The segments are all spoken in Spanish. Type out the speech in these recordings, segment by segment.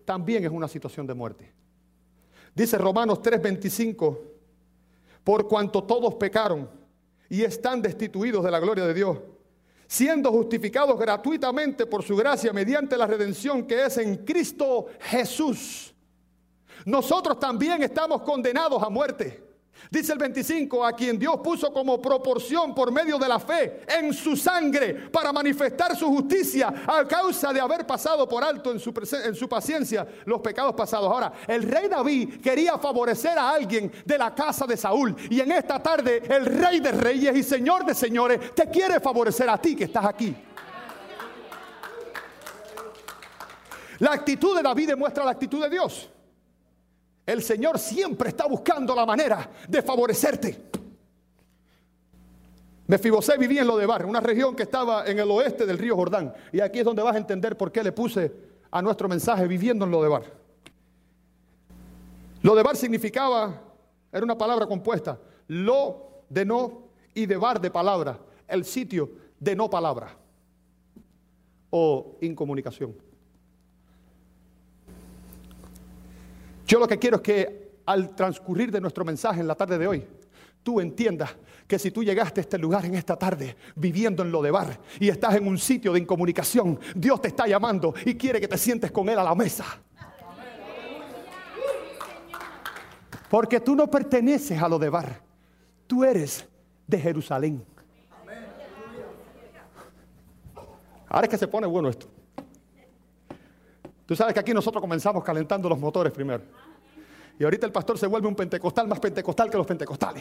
también es una situación de muerte. Dice Romanos 3:25, por cuanto todos pecaron y están destituidos de la gloria de Dios, siendo justificados gratuitamente por su gracia mediante la redención que es en Cristo Jesús. Nosotros también estamos condenados a muerte. Dice el 25, a quien Dios puso como proporción por medio de la fe en su sangre para manifestar su justicia a causa de haber pasado por alto en su paciencia los pecados pasados. Ahora, el rey David quería favorecer a alguien de la casa de Saúl, y en esta tarde el rey de reyes y señor de señores te quiere favorecer a ti que estás aquí. La actitud de David demuestra la actitud de Dios. El Señor siempre está buscando la manera de favorecerte. Mefibosé vivía en Lodebar, una región que estaba en el oeste del río Jordán. Y aquí es donde vas a entender por qué le puse a nuestro mensaje viviendo en Lodebar. Lodebar significaba, era una palabra compuesta, lo de no y debar de palabra, el sitio de no palabra o incomunicación. Yo lo que quiero es que al transcurrir de nuestro mensaje en la tarde de hoy, tú entiendas que si tú llegaste a este lugar en esta tarde viviendo en Lodebar y estás en un sitio de incomunicación, Dios te está llamando y quiere que te sientes con Él a la mesa. Porque tú no perteneces a Lodebar, tú eres de Jerusalén. Ahora es que se pone bueno esto. Tú sabes que aquí nosotros comenzamos calentando los motores primero. Y ahorita el pastor se vuelve un pentecostal más pentecostal que los pentecostales.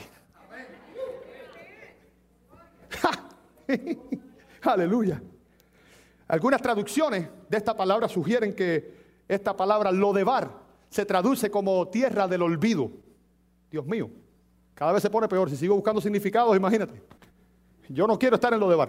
Aleluya. Algunas traducciones de esta palabra sugieren que esta palabra Lodebar se traduce como tierra del olvido. Dios mío, cada vez se pone peor. Si sigo buscando significados, imagínate. Yo no quiero estar en Lodebar.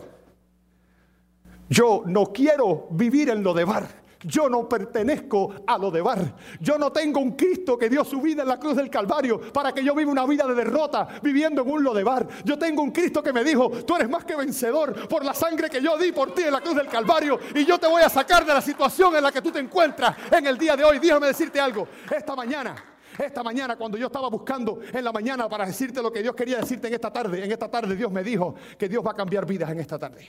Yo no quiero vivir en Lodebar. Yo no pertenezco a Lodebar. Yo no tengo un Cristo que dio su vida en la cruz del Calvario para que yo viva una vida de derrota viviendo en un Lodebar. Yo tengo un Cristo que me dijo: tú eres más que vencedor por la sangre que yo di por ti en la cruz del Calvario, y yo te voy a sacar de la situación en la que tú te encuentras en el día de hoy. Déjame decirte algo. Esta mañana cuando yo estaba buscando en la mañana para decirte lo que Dios quería decirte en esta tarde Dios me dijo que Dios va a cambiar vidas en esta tarde.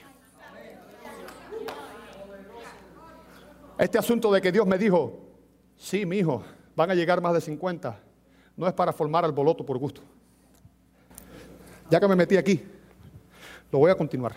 Este asunto de que Dios me dijo: sí, mi hijo, van a llegar más de 50, no es para formar alboroto por gusto. Ya que me metí aquí, lo voy a continuar.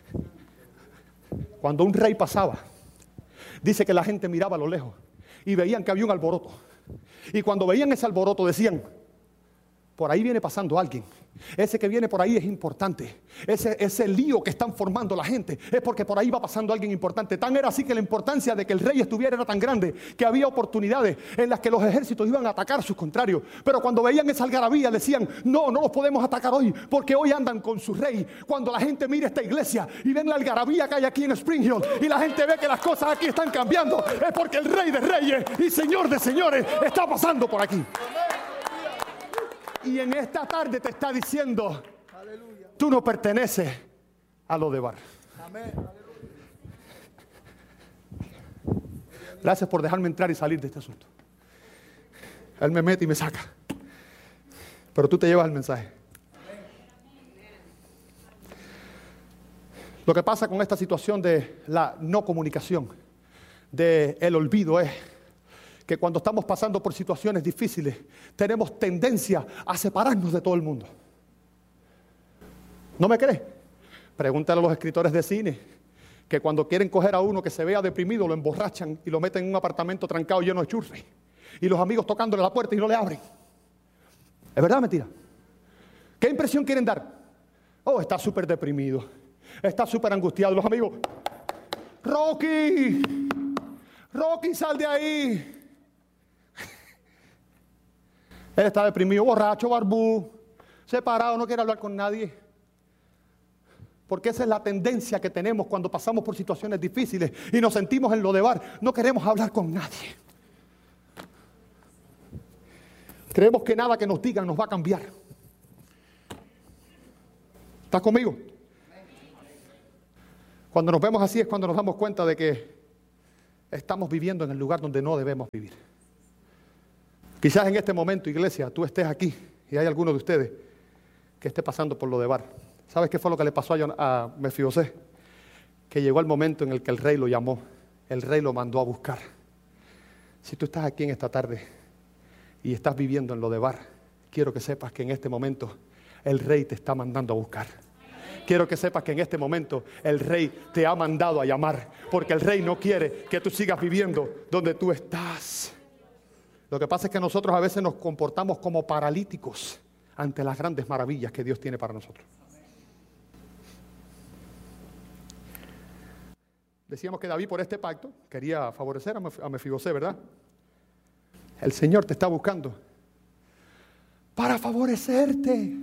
Cuando un rey pasaba, dice que la gente miraba a lo lejos y veían que había un alboroto. Y cuando veían ese alboroto decían: por ahí viene pasando alguien. Ese que viene por ahí es importante. Ese lío que están formando la gente es porque por ahí va pasando alguien importante. Tan era así que la importancia de que el rey estuviera era tan grande que había oportunidades en las que los ejércitos iban a atacar a sus contrarios. Pero cuando veían esa algarabía decían: no los podemos atacar hoy porque hoy andan con su rey. Cuando la gente mira esta iglesia y ven la algarabía que hay aquí en Spring Hill y la gente ve que las cosas aquí están cambiando, es porque el rey de reyes y señor de señores está pasando por aquí. Y en esta tarde te está diciendo: tú no perteneces a Lodebar. Gracias por dejarme entrar y salir de este asunto. Él me mete y me saca, pero tú te llevas el mensaje. Lo que pasa con esta situación de la no comunicación, de el olvido, es que cuando estamos pasando por situaciones difíciles tenemos tendencia a separarnos de todo el mundo. ¿No me crees? Pregúntale a los escritores de cine que cuando quieren coger a uno que se vea deprimido lo emborrachan y lo meten en un apartamento trancado lleno de churri, y los amigos tocándole la puerta y no le abren. ¿Es verdad o mentira? ¿Qué impresión quieren dar? Oh, está súper deprimido, está súper angustiado. Los amigos: Rocky, sal de ahí. Él está deprimido, borracho, barbú, separado, no quiere hablar con nadie. Porque esa es la tendencia que tenemos cuando pasamos por situaciones difíciles y nos sentimos en Lodebar. No queremos hablar con nadie. Creemos que nada que nos digan nos va a cambiar. ¿Estás conmigo? Cuando nos vemos así es cuando nos damos cuenta de que estamos viviendo en el lugar donde no debemos vivir. Quizás en este momento, iglesia, tú estés aquí y hay alguno de ustedes que esté pasando por lo de Bar. ¿Sabes qué fue lo que le pasó a Mefibosé? Que llegó el momento en el que el rey lo llamó, el rey lo mandó a buscar. Si tú estás aquí en esta tarde y estás viviendo en lo de Bar, quiero que sepas que en este momento el rey te está mandando a buscar. Quiero que sepas que en este momento el rey te ha mandado a llamar, porque el rey no quiere que tú sigas viviendo donde tú estás. Lo que pasa es que nosotros a veces nos comportamos como paralíticos ante las grandes maravillas que Dios tiene para nosotros. Decíamos que David por este pacto quería favorecer a Mefibosé, ¿verdad? El Señor te está buscando para favorecerte.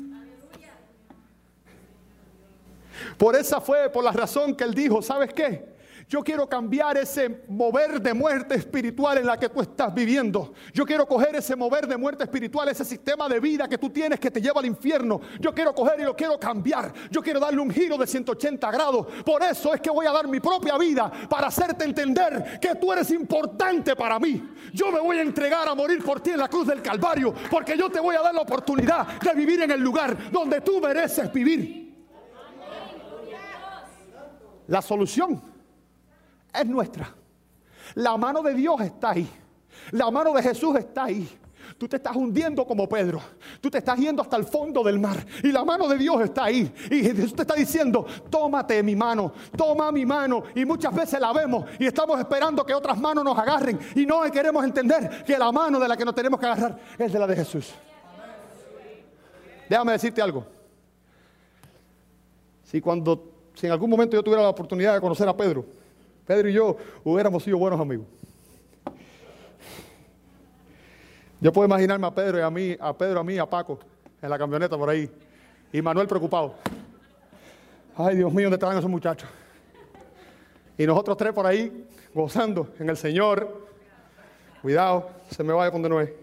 Por la razón que él dijo, ¿sabes qué? Yo quiero cambiar ese mover de muerte espiritual en la que tú estás viviendo. Yo quiero coger ese mover de muerte espiritual, ese sistema de vida que tú tienes que te lleva al infierno. Yo quiero coger y lo quiero cambiar. Yo quiero darle un giro de 180 grados. Por eso es que voy a dar mi propia vida para hacerte entender que tú eres importante para mí. Yo me voy a entregar a morir por ti en la cruz del Calvario, porque yo te voy a dar la oportunidad de vivir en el lugar donde tú mereces vivir. La solución es nuestra. La mano de Dios está ahí. La mano de Jesús está ahí. Tú te estás hundiendo como Pedro. Tú te estás yendo hasta el fondo del mar. Y la mano de Dios está ahí. Y Jesús te está diciendo, tómate mi mano, toma mi mano. Y muchas veces la vemos y estamos esperando que otras manos nos agarren. Y no queremos entender que la mano de la que nos tenemos que agarrar es de la de Jesús. Déjame decirte algo. Si en algún momento yo tuviera la oportunidad de conocer a Pedro y yo hubiéramos sido buenos amigos. Yo puedo imaginarme a Pedro a mí, a Paco, en la camioneta por ahí, y Manuel preocupado. Ay, Dios mío, ¿dónde estaban esos muchachos? Y nosotros tres por ahí, gozando en el Señor. Cuidado, se me vaya donde no es.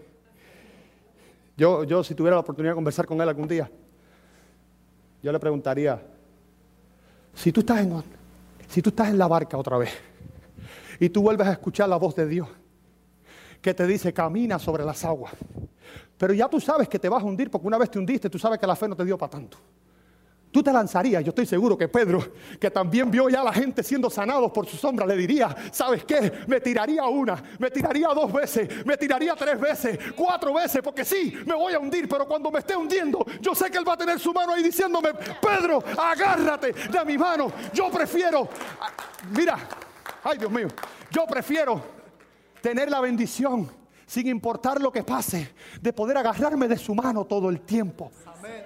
Yo si tuviera la oportunidad de conversar con él algún día, yo le preguntaría, si tú estás en la barca otra vez y tú vuelves a escuchar la voz de Dios que te dice camina sobre las aguas, pero ya tú sabes que te vas a hundir porque una vez te hundiste, tú sabes que la fe no te dio para tanto. Tú te lanzarías. Yo estoy seguro que Pedro, que también vio ya a la gente siendo sanados por su sombra, le diría, ¿sabes qué? Me tiraría una, me tiraría 2 veces, me tiraría 3 veces, 4 veces, porque sí, me voy a hundir, pero cuando me esté hundiendo, yo sé que él va a tener su mano ahí diciéndome, Pedro, agárrate de mi mano. Yo prefiero, mira, ay Dios mío, yo prefiero tener la bendición, sin importar lo que pase, de poder agarrarme de su mano todo el tiempo. Amén.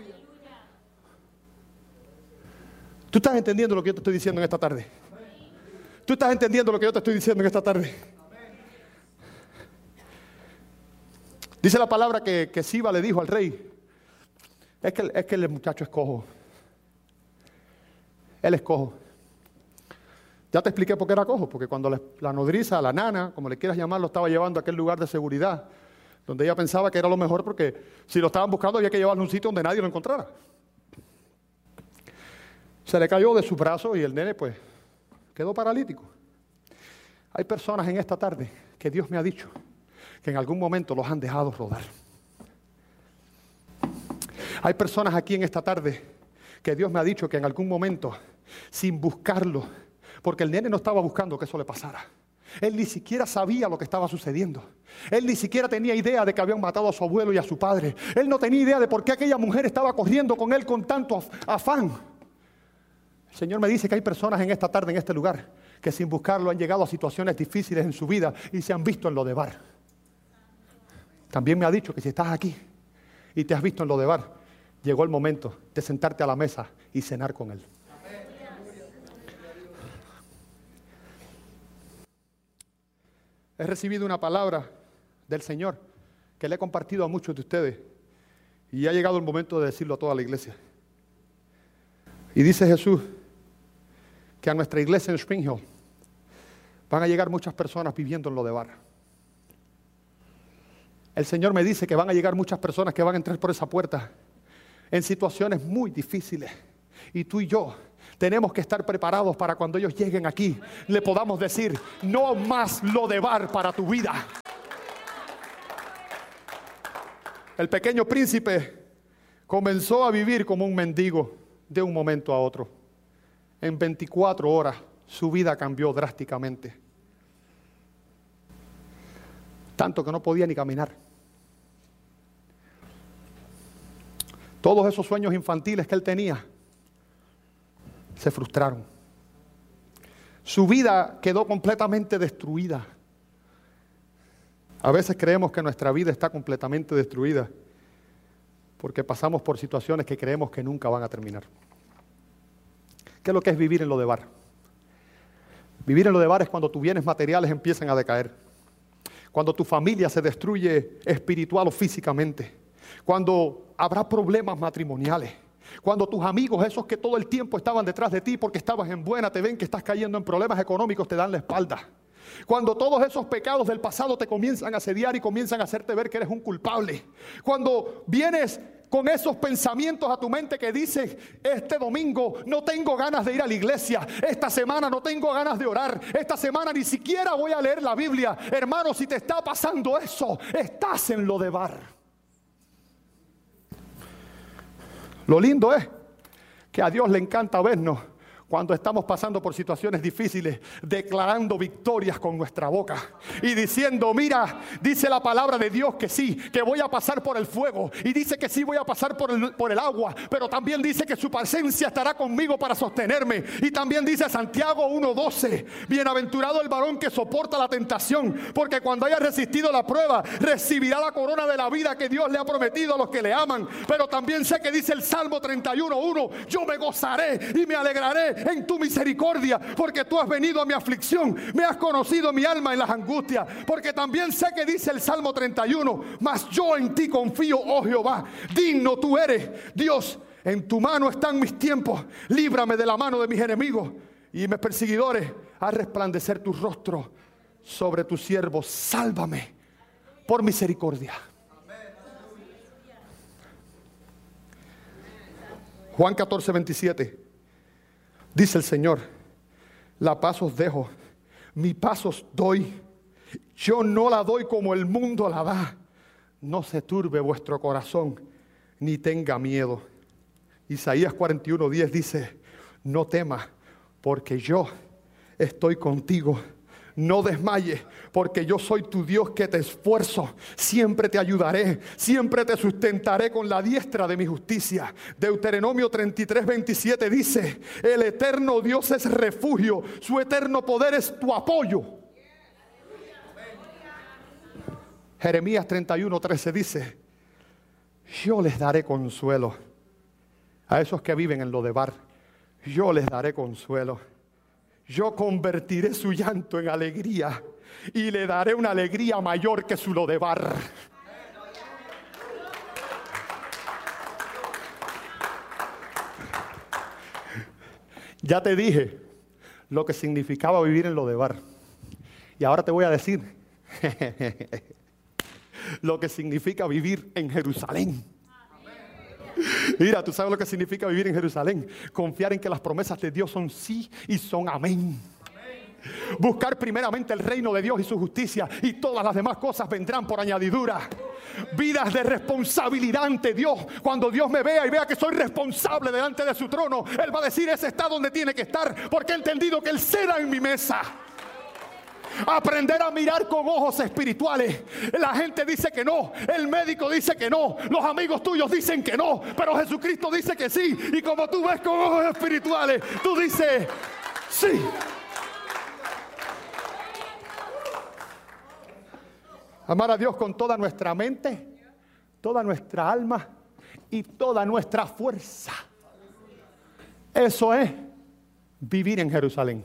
¿Tú estás entendiendo lo que yo te estoy diciendo en esta tarde? ¿Tú estás entendiendo lo que yo te estoy diciendo en esta tarde? Dice la palabra que Siba le dijo al rey, es que el muchacho es cojo. Él es cojo. Ya te expliqué por qué era cojo, porque cuando la nodriza, la nana, como le quieras llamar, lo estaba llevando a aquel lugar de seguridad, donde ella pensaba que era lo mejor, porque si lo estaban buscando había que llevarlo a un sitio donde nadie lo encontrara. Se le cayó de su brazo y el nene pues quedó paralítico. Hay personas en esta tarde que Dios me ha dicho que en algún momento los han dejado rodar. Hay personas aquí en esta tarde que Dios me ha dicho que en algún momento, sin buscarlo, porque el nene no estaba buscando que eso le pasara. Él ni siquiera sabía lo que estaba sucediendo. Él ni siquiera tenía idea de que habían matado a su abuelo y a su padre. Él no tenía idea de por qué aquella mujer estaba corriendo con él con tanto afán. El Señor me dice que hay personas en esta tarde, en este lugar, que sin buscarlo han llegado a situaciones difíciles en su vida y se han visto en lo de Bar. También me ha dicho que si estás aquí y te has visto en lo de Bar, llegó el momento de sentarte a la mesa y cenar con Él. He recibido una palabra del Señor que le he compartido a muchos de ustedes y ha llegado el momento de decirlo a toda la iglesia. Y dice Jesús que a nuestra iglesia en Spring Hill van a llegar muchas personas viviendo en lo de Bar. El Señor me dice que van a llegar muchas personas que van a entrar por esa puerta en situaciones muy difíciles. Y tú y yo tenemos que estar preparados para cuando ellos lleguen aquí, le podamos decir, no más Lodebar para tu vida. El pequeño príncipe comenzó a vivir como un mendigo de un momento a otro. En 24 horas su vida cambió drásticamente. Tanto que no podía ni caminar. Todos esos sueños infantiles que él tenía se frustraron. Su vida quedó completamente destruida. A veces creemos que nuestra vida está completamente destruida porque pasamos por situaciones que creemos que nunca van a terminar. ¿Qué es lo que es vivir en Lodebar? Vivir en Lodebar es cuando tus bienes materiales empiezan a decaer, cuando tu familia se destruye espiritual o físicamente, cuando habrá problemas matrimoniales, cuando tus amigos, esos que todo el tiempo estaban detrás de ti porque estabas en buena, te ven que estás cayendo en problemas económicos, te dan la espalda. Cuando todos esos pecados del pasado te comienzan a asediar y comienzan a hacerte ver que eres un culpable. Cuando vienes con esos pensamientos a tu mente que dices, este domingo no tengo ganas de ir a la iglesia, esta semana no tengo ganas de orar, esta semana ni siquiera voy a leer la Biblia. Hermano, si te está pasando eso, estás en Lodebar. Lo lindo es que a Dios le encanta vernos cuando estamos pasando por situaciones difíciles, declarando victorias con nuestra boca y diciendo, mira, dice la palabra de Dios que sí, que voy a pasar por el fuego, y dice que sí voy a pasar por el agua, pero también dice que su presencia estará conmigo para sostenerme. Y también dice Santiago 1:12, bienaventurado el varón que soporta la tentación, porque cuando haya resistido la prueba, recibirá la corona de la vida que Dios le ha prometido a los que le aman. Pero también sé que dice el Salmo 31:1, yo me gozaré y me alegraré en tu misericordia, porque tú has venido a mi aflicción, me has conocido mi alma en las angustias. Porque también sé que dice el Salmo 31, mas yo en ti confío, oh Jehová, digno tú eres, Dios, en tu mano están mis tiempos, líbrame de la mano de mis enemigos y mis perseguidores, haz resplandecer tu rostro sobre tu siervo, sálvame por misericordia. Juan 14:27 dice el Señor, la paz os dejo, mi paz os doy, yo no la doy como el mundo la da, no se turbe vuestro corazón, ni tenga miedo. Isaías 41:10 dice, no temas, porque yo estoy contigo. No desmayes, porque yo soy tu Dios que te esfuerzo. Siempre te ayudaré, siempre te sustentaré con la diestra de mi justicia. Deuteronomio 33:27 dice, el eterno Dios es refugio, su eterno poder es tu apoyo. Jeremías 31:13 dice, yo les daré consuelo a esos que viven en Lodebar. Yo les daré consuelo. Yo convertiré su llanto en alegría y le daré una alegría mayor que su Lodebar. Ya te dije lo que significaba vivir en Lodebar. Y ahora te voy a decir lo que significa vivir en Jerusalén. Mira, tú sabes lo que significa vivir en Jerusalén. Confiar en que las promesas de Dios son sí y son amén. Buscar primeramente el reino de Dios y su justicia, y todas las demás cosas vendrán por añadidura. Vidas de responsabilidad ante Dios. Cuando Dios me vea y vea que soy responsable delante de su trono, Él va a decir, ese está donde tiene que estar, porque he entendido que Él cena en mi mesa. Aprender a mirar con ojos espirituales. La gente dice que no, el médico dice que no, los amigos tuyos dicen que no, pero Jesucristo dice que sí. Y como tú ves con ojos espirituales, tú dices sí. Amar a Dios con toda nuestra mente, toda nuestra alma y toda nuestra fuerza. Eso es vivir en Jerusalén.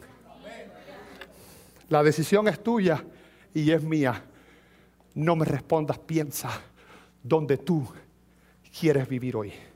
La decisión es tuya y es mía. No me respondas, piensa dónde tú quieres vivir hoy.